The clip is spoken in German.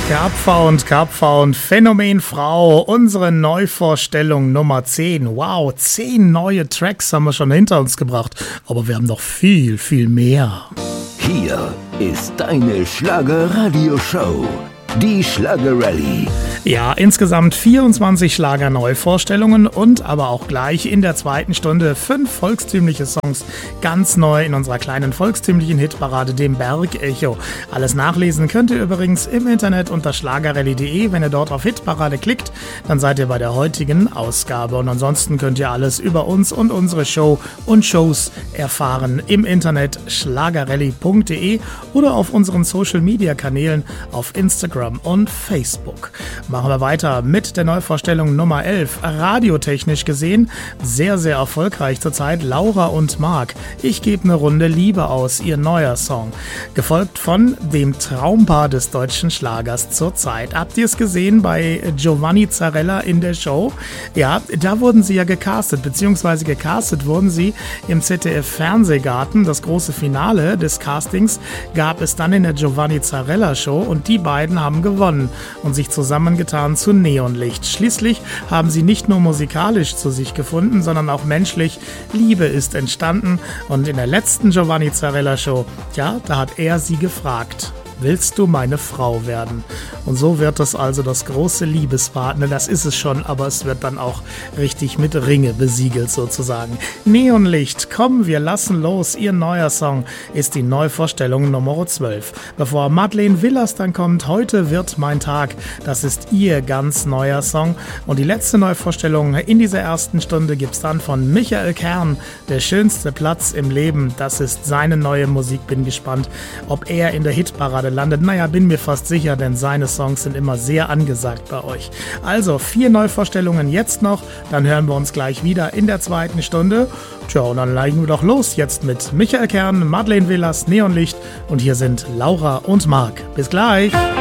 Kapfer und Phänomenfrau, unsere Neuvorstellung Nummer 10. Wow, 10 neue Tracks haben wir schon hinter uns gebracht, aber wir haben noch viel, viel mehr. Hier ist deine Schlager-Radio-Show, die Schlager-Rallye. Ja, insgesamt 24 Schlager-Neuvorstellungen und aber auch gleich in der zweiten Stunde 5 volkstümliche Songs, ganz neu in unserer kleinen volkstümlichen Hitparade, dem Bergecho. Alles nachlesen könnt ihr übrigens im Internet unter schlagerrallye.de. Wenn ihr dort auf Hitparade klickt, dann seid ihr bei der heutigen Ausgabe. Und ansonsten könnt ihr alles über uns und unsere Show und Shows erfahren im Internet schlagerrallye.de oder auf unseren Social-Media-Kanälen auf Instagram und Facebook. Machen wir weiter mit der Neuvorstellung Nummer 11. Radiotechnisch gesehen sehr, sehr erfolgreich zurzeit Laura und Marc. Ich gebe eine Runde Liebe aus, ihr neuer Song. Gefolgt von dem Traumpaar des deutschen Schlagers zurzeit. Habt ihr es gesehen bei Giovanni Zarella in der Show? Ja, da wurden sie ja gecastet, beziehungsweise gecastet wurden sie im ZDF-Fernsehgarten. Das große Finale des Castings gab es dann in der Giovanni Zarella Show und die beiden haben gewonnen und sich zusammengetan zu Neonlicht. Schließlich haben sie nicht nur musikalisch zu sich gefunden, sondern auch menschlich. Liebe ist entstanden und in der letzten Giovanni Zarella Show, ja, da hat er sie gefragt: Willst du meine Frau werden? Und so wird das also das große Liebespaar. Ne, das ist es schon, aber es wird dann auch richtig mit Ringe besiegelt sozusagen. Neonlicht, komm, wir lassen los. Ihr neuer Song ist die Neuvorstellung Nummer 12. Bevor Madeleine Villas dann kommt, heute wird mein Tag. Das ist ihr ganz neuer Song. Und die letzte Neuvorstellung in dieser ersten Stunde gibt's dann von Michael Kern. Der schönste Platz im Leben. Das ist seine neue Musik. Bin gespannt, ob er in der Hitparade landet. Naja, bin mir fast sicher, denn seine Songs sind immer sehr angesagt bei euch. Also 4 Neuvorstellungen jetzt noch, dann hören wir uns gleich wieder in der zweiten Stunde. Tja, und dann legen wir doch los jetzt mit Michael Kern, Madeleine Villas, Neonlicht und hier sind Laura und Marc. Bis gleich!